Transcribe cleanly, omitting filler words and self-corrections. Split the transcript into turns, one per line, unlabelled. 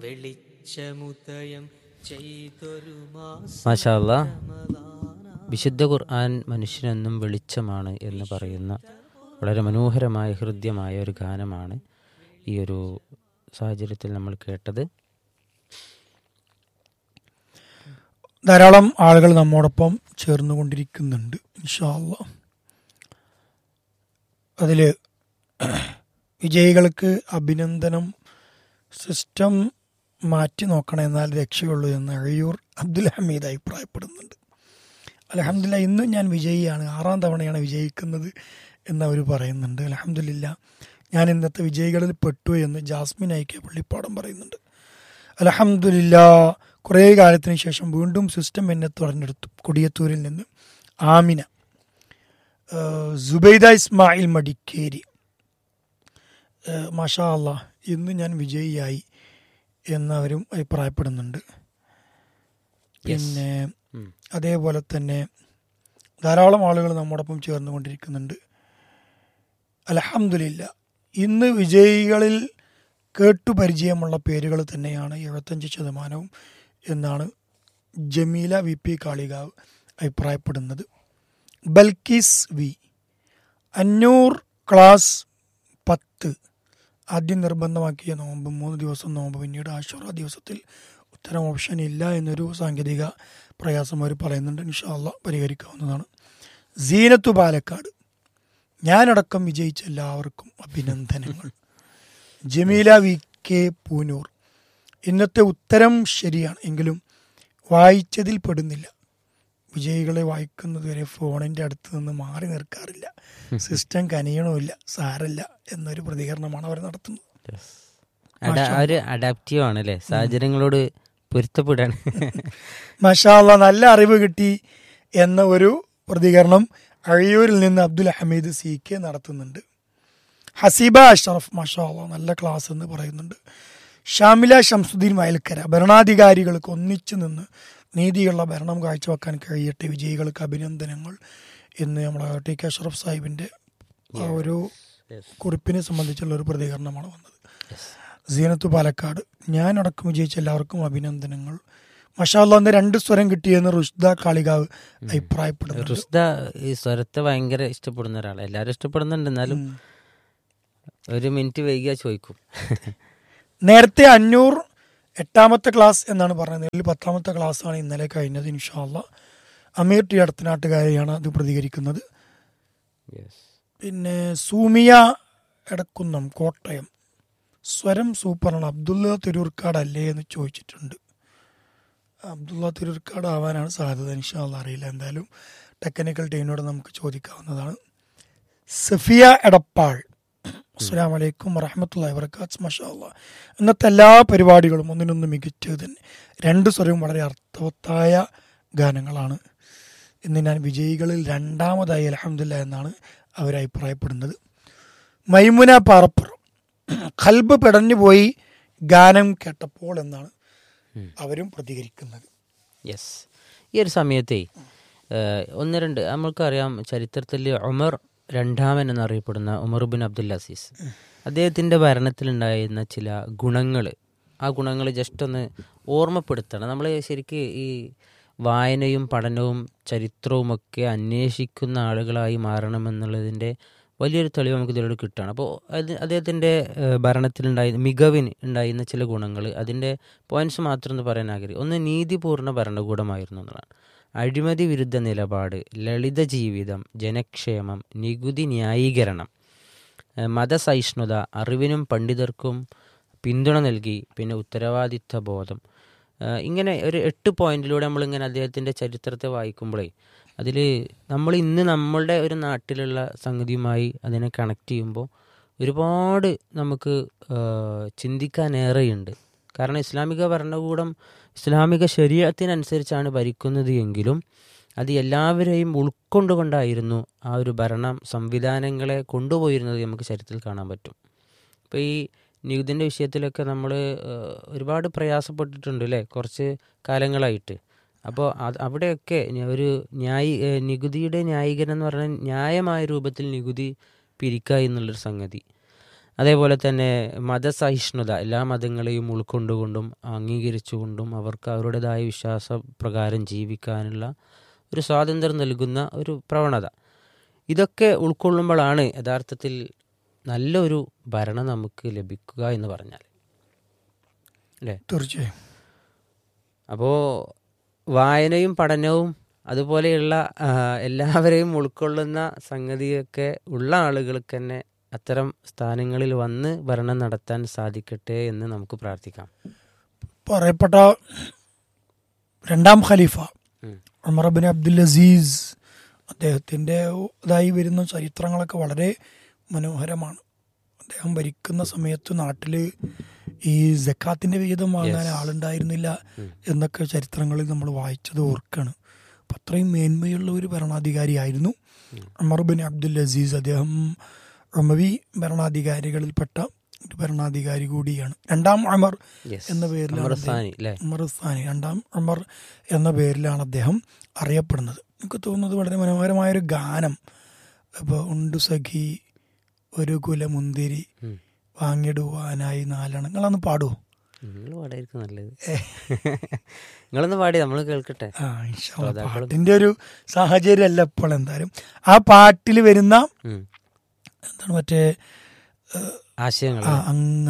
മാഷാ അല്ലാ, വിശുദ്ധ ഖുർആൻ മനുഷ്യനെന്നും വെളിച്ചമാണ് എന്ന് പറയുന്ന വളരെ മനോഹരമായ ഹൃദ്യമായ ഒരു ഗാനമാണ് ഈ ഒരു സാഹചര്യത്തിൽ നമ്മൾ കേട്ടത്.
ധാരാളം ആളുകൾ നമ്മോടൊപ്പം ചേർന്നുകൊണ്ടിരിക്കുന്നുണ്ട്. ഇൻഷാ അല്ലാ അതിൽ വിജയികൾക്ക് അഭിനന്ദനം, സിസ്റ്റം മാറ്റി നോക്കണം എന്നാൽ രക്ഷയുള്ളൂ എന്ന് അഴിയൂർ അബ്ദുൽ ഹമീദ് അഭിപ്രായപ്പെടുന്നുണ്ട്. അൽഹംദുലില്ലാ, ഇന്നും ഞാൻ വിജയിയാണ്, 6ാം തവണയാണ് വിജയിക്കുന്നത് എന്ന് അവർ പറയുന്നുണ്ട്. അൽഹംദുലില്ലാ, ഞാൻ ഇന്നത്തെ വിജയികളിൽ പെട്ടു എന്ന് ജാസ്മിൻ ഐക്കെ പള്ളിപ്പാടം പറയുന്നുണ്ട്. അൽഹംദുലില്ലാ, കുറേ കാലത്തിന് ശേഷം വീണ്ടും സിസ്റ്റം എന്നെ തിരഞ്ഞെടുത്തു. കൊടിയത്തൂരിൽ നിന്ന് ആമിന, സുബൈദ ഇസ്മായിൽ മടിക്കേരി, മാഷാ അല്ലാ, ഇന്ന് ഞാൻ വിജയിയായി എന്നവരും അഭിപ്രായപ്പെടുന്നുണ്ട്. പിന്നെ അതേപോലെ തന്നെ ധാരാളം ആളുകൾ നമ്മോടൊപ്പം ചേർന്നുകൊണ്ടിരിക്കുന്നുണ്ട്. അൽഹംദുലില്ലാ, ഇന്ന് വിജയികളിൽ കേട്ടുപരിചയമുള്ള പേരുകൾ തന്നെയാണ് 75% എന്നാണ് ജമീല വി പി കാളികാവ് അഭിപ്രായപ്പെടുന്നത്. ബൽക്കീസ് വി, അന്നൂർ ക്ലാസ് 10, ആദ്യം നിർബന്ധമാക്കിയ നോമ്പ് 3 ദിവസം നോമ്പ്, പിന്നീട് ആശുറ ദിവസത്തിൽ ഉത്തരം ഓപ്ഷൻ ഇല്ല എന്നൊരു സാങ്കേതിക പ്രയാസം അവർ പറയുന്നുണ്ട്. ഇൻഷാ അല്ലാ പരിഹരിക്കാവുന്നതാണ്. സീനത്തു പാലക്കാട്, ഞാനടക്കം വിജയിച്ച എല്ലാവർക്കും അഭിനന്ദനങ്ങൾ. ജമീല വി കെ പൂനൂർ, ഇന്നത്തെ ഉത്തരം ശരിയാണ്, എങ്കിലും വായിച്ചതിൽ പെടുന്നില്ല. വിജയികളെ വായിക്കുന്നതുവരെ ഫോണിൻ്റെ അടുത്ത് നിന്ന് മാറി നിൽക്കാറില്ല, സിസ്റ്റം കനിയണമില്ല, സാരല്ല എന്നൊരു പ്രതികരണമാണ് അവർ നടത്തുന്നത്.
അഡാപ്റ്റീവ് ആണ് അല്ലേ, സാഹചര്യങ്ങളോട് പൊരുത്തപ്പെടാൻ.
മാഷാ അല്ലാ, നല്ല അറിവ് കിട്ടി എന്ന ഒരു പ്രതികരണം അഴിയൂരിൽ നിന്ന് അബ്ദുൽ ഹമീദ് സി കെ നടത്തുന്നുണ്ട്. ഹസീബ അഷ്റഫ്, മാഷാ അല്ലാ, നല്ല ക്ലാസ് എന്ന് പറയുന്നുണ്ട്. ഷാമില ഷംസുദ്ദീൻ വയൽക്കര, ഭരണാധികാരികൾക്ക് ഒന്നിച്ചു നിന്ന് നീതിയുള്ള ഭരണം കാഴ്ചവെക്കാൻ കഴിയട്ടെ, വിജയികൾക്ക് അഭിനന്ദനങ്ങൾ എന്ന് നമ്മുടെ ടി കെ അഷ്റഫ് സാഹിബിൻ്റെ ആ ഒരു കുറിപ്പിനെ സംബന്ധിച്ചുള്ള ഒരു പ്രതികരണമാണ് വന്നത്. സീനത്ത് പാലക്കാട്, ഞാനടക്കം വിജയിച്ച എല്ലാവർക്കും അഭിനന്ദനങ്ങൾ. മാഷാ അല്ലാ, അന്ന് 2 സ്വരം കിട്ടിയെന്ന് റുഷ്ദ കാളികാവ് അഭിപ്രായപ്പെടുന്നു.
റുഷ്ദ ഈ സ്വരത്തെ ഭയങ്കര ഇഷ്ടപ്പെടുന്ന ഒരാളാണ്, എല്ലാവരും ഇഷ്ടപ്പെടുന്നുണ്ട്, എന്നാലും ഒരു മിനിറ്റ് വൈകിയാ ചോദിക്കും.
നേരത്തെ അന്നൂർ 8ാമത്തെ ക്ലാസ് എന്നാണ് പറഞ്ഞത്, ഇതിൽ 10ാമത്തെ ക്ലാസ്സാണ് ഇന്നലെ കഴിഞ്ഞത്. ഇൻഷാ അല്ലാ അമീർ ടി അടുത്തനാട്ടുകാരെയാണ് അത് പ്രതികരിക്കുന്നത്. പിന്നെ സൂമിയ എടക്കുന്നം കോട്ടയം, സ്വരം സൂപ്പറാണ്, അബ്ദുള്ള തിരൂർക്കാട് അല്ലേ എന്ന് ചോദിച്ചിട്ടുണ്ട്. അബ്ദുള്ള തിരൂർക്കാട് ആവാനാണ് സാധ്യത, ഇൻഷാ അല്ലാ അറിയില്ല, എന്തായാലും ടെക്നിക്കൽ ടീമിനോട് നമുക്ക് ചോദിക്കാവുന്നതാണ്. സഫിയ എടപ്പാൾ, അസ്സലാമു അലൈക്കും വറഹ്മത്തുള്ളാഹി വബറകാതുഹു. മാഷാ അല്ലാ, ഇന്നത്തെ എല്ലാ പരിപാടികളും ഒന്നിനൊന്ന് മികച്ചത് തന്നെ, 2 സ്വരവും വളരെ അർത്ഥവത്തായ ഗാനങ്ങളാണ്. ഇന്ന് ഞാൻ വിജയികളിൽ 2ാമതായി അൽഹംദുലില്ലാ എന്നാണ് അവർ അഭിപ്രായപ്പെടുന്നത്. മൈമുന പാറപ്പുറം, ഖൽബ് പെടഞ്ഞു പോയി ഗാനം കേട്ടപ്പോൾ എന്നാണ് അവരും പ്രതികരിക്കുന്നത്.
യെസ്, ഈ ഒരു സമയത്തെ 1-2 നമ്മൾക്കറിയാം, ചരിത്രത്തിൽ ഉമർ 2ാമൻ എന്നറിയപ്പെടുന്ന ഉമർ ബിൻ അബ്ദുൽ അസീസ്, അദ്ദേഹത്തിൻ്റെ ഭരണത്തിലുണ്ടായിരുന്ന ചില ഗുണങ്ങൾ, ആ ഗുണങ്ങൾ ജസ്റ്റ് ഒന്ന് ഓർമ്മപ്പെടുത്തണം. നമ്മൾ ശരിക്ക് ഈ വായനയും പഠനവും ചരിത്രവുമൊക്കെ അന്വേഷിക്കുന്ന ആളുകളായി മാറണമെന്നുള്ളതിൻ്റെ വലിയൊരു തെളിവ് നമുക്ക് ഇതിലൂടെ കിട്ടുകയാണ്. അപ്പോൾ അദ്ദേഹത്തിൻ്റെ മികവിന് ഉണ്ടായിരുന്ന ചില ഗുണങ്ങൾ, അതിൻ്റെ പോയിന്റ്സ് മാത്രം എന്ന് പറയാൻ ആഗ്രഹിക്കും. ഒന്ന്, നീതിപൂർണ്ണ ഭരണകൂടമായിരുന്നു എന്നുള്ളതാണ്. അഴിമതി വിരുദ്ധ നിലപാട്, ലളിത ജീവിതം, ജനക്ഷേമം, നികുതി ന്യായീകരണം, മതസഹിഷ്ണുത, അറിവിനും പണ്ഡിതർക്കും പിന്തുണ നൽകി, പിന്നെ ഉത്തരവാദിത്വ ബോധം. ഇങ്ങനെ ഒരു 8 പോയിന്റിലൂടെ നമ്മളിങ്ങനെ അദ്ദേഹത്തിൻ്റെ ചരിത്രത്തെ വായിക്കുമ്പോഴേ അതിൽ നമ്മൾ ഇന്ന് നമ്മളുടെ ഒരു നാട്ടിലുള്ള സംഗതിയുമായി അതിനെ കണക്ട് ചെയ്യുമ്പോൾ ഒരുപാട് നമുക്ക് ചിന്തിക്കാനേറെയുണ്ട്. കാരണം ഇസ്ലാമിക ഭരണകൂടം ഇസ്ലാമിക ശരീഅത്തിനനുസരിച്ചാണ് ഭരിക്കുന്നത് എങ്കിലും അത് എല്ലാവരെയും ഉൾക്കൊണ്ടുകൊണ്ടായിരുന്നു ആ ഒരു ഭരണം സംവിധാനങ്ങളെ കൊണ്ടുപോയിരുന്നത് നമുക്ക് ചരിത്രത്തിൽ കാണാൻ പറ്റും. ഇപ്പോൾ ഈ നികുതിൻ്റെ വിഷയത്തിലൊക്കെ നമ്മൾ ഒരുപാട് പ്രയാസപ്പെട്ടിട്ടുണ്ട് അല്ലേ, കുറച്ച് കാലങ്ങളായിട്ട്. അപ്പോൾ അവിടെയൊക്കെ ഒരു നികുതിയുടെ ന്യായീകരണം എന്ന് പറഞ്ഞാൽ ന്യായമായ രൂപത്തിൽ നികുതി പിരിക്കുക എന്നുള്ളൊരു സംഗതി. അതേപോലെ തന്നെ മതസഹിഷ്ണുത, എല്ലാ മതങ്ങളെയും ഉൾക്കൊണ്ടുകൊണ്ടും അംഗീകരിച്ചുകൊണ്ടും അവർക്ക് അവരുടേതായ വിശ്വാസ പ്രകാരം ജീവിക്കാനുള്ള ഒരു സ്വാതന്ത്ര്യം നൽകുന്ന ഒരു പ്രവണത, ഇതൊക്കെ ഉൾക്കൊള്ളുമ്പോഴാണ് യഥാർത്ഥത്തിൽ നല്ലൊരു ഭരണം നമുക്ക് ലഭിക്കുക എന്ന് പറഞ്ഞാൽ, അല്ലേ?
തീർച്ചയായും.
അപ്പോൾ വായനയും പഠനവും അതുപോലെയുള്ള എല്ലാവരെയും ഉൾക്കൊള്ളുന്ന സംഗതിയൊക്കെ ഉള്ള ആളുകൾക്ക് തന്നെ അത്തരം സ്ഥാനങ്ങളിൽ വന്ന് ഭരണം നടത്താൻ സാധിക്കട്ടെ എന്ന് നമുക്ക് പ്രാർത്ഥിക്കാം.
പറയപ്പെട്ട രണ്ടാം ഖലീഫ ഉമർ ബിൻ അബ്ദുൽ അസീസ്, അദ്ദേഹത്തിൻ്റെ ഇതായി വരുന്ന ചരിത്രങ്ങളൊക്കെ വളരെ മനോഹരമാണ്. അദ്ദേഹം ഭരിക്കുന്ന സമയത്ത് നാട്ടിൽ ഈ സക്കാത്തിൻ്റെ വിഹിതം വാങ്ങാൻ ആളുണ്ടായിരുന്നില്ല എന്നൊക്കെ ചരിത്രങ്ങളിൽ നമ്മൾ വായിച്ചത് ഓർക്കാണ്. അപ്പം അത്രയും മേന്മയുള്ള ഒരു ഭരണാധികാരിയായിരുന്നു ഉമർ ബിൻ അബ്ദുൽ അസീസ്. അദ്ദേഹം ഉമവി ഭരണാധികാരികളിൽപ്പെട്ട ഒരു ഭരണാധികാരി കൂടിയാണ്. രണ്ടാം ഉമർ എന്ന പേരിലാണ് ഉമർ സാനി, രണ്ടാം ഉമർ എന്ന പേരിലാണ് അദ്ദേഹം അറിയപ്പെടുന്നത്. എനിക്ക് തോന്നുന്നത് വളരെ മനോഹരമായൊരു ഗാനം, ഇപ്പോൾ ഉണ്ട് സഖി ഒരു കുലമുന്തിരി വാങ്ങിടുവാനായി നാലെണ്ണം, നിങ്ങളൊന്ന് പാടുമോ?
നല്ലത് നിങ്ങളൊന്ന് പാടി നമ്മൾ കേൾക്കട്ടെ.
പാട്ടിന്റെ ഒരു സാഹചര്യം അല്ല ഇപ്പോൾ. എന്തായാലും ആ പാട്ടിൽ വരുന്ന എന്താണ് മറ്റേ
ആശയങ്ങൾ